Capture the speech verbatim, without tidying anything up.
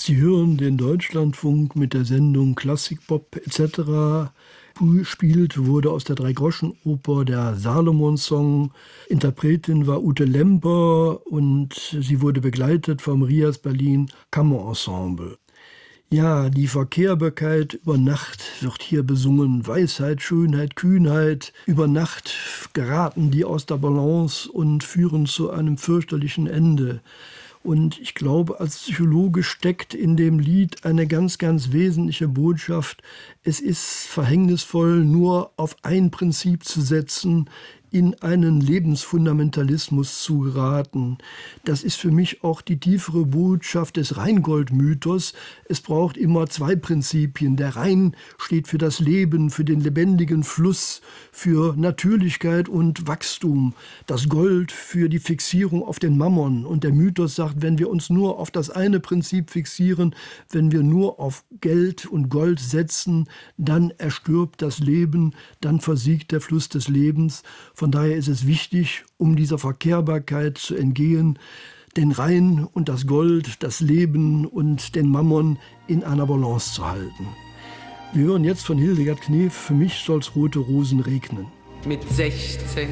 Sie hören den Deutschlandfunk mit der Sendung Klassikpop et cetera. Gespielt wurde aus der Dreigroschenoper der Salomon-Song. Interpretin war Ute Lemper und sie wurde begleitet vom Rias Berlin Kammerensemble. Ja, die Verkehrbarkeit über Nacht wird hier besungen. Weisheit, Schönheit, Kühnheit. Über Nacht geraten die aus der Balance und führen zu einem fürchterlichen Ende. Und ich glaube, als Psychologe steckt in dem Lied eine ganz, ganz wesentliche Botschaft. Es ist verhängnisvoll, nur auf ein Prinzip zu setzen, in einen Lebensfundamentalismus zu geraten. Das ist für mich auch die tiefere Botschaft des Rheingold-Mythos. Es braucht immer zwei Prinzipien. Der Rhein steht für das Leben, für den lebendigen Fluss, für Natürlichkeit und Wachstum. Das Gold für die Fixierung auf den Mammon. Und der Mythos sagt, wenn wir uns nur auf das eine Prinzip fixieren, wenn wir nur auf Geld und Gold setzen, dann erstirbt das Leben, dann versiegt der Fluss des Lebens. Von daher ist es wichtig, um dieser Verkehrbarkeit zu entgehen, den Rhein und das Gold, das Leben und den Mammon in einer Balance zu halten. Wir hören jetzt von Hildegard Knef, für mich soll's rote Rosen regnen. Mit sechzehn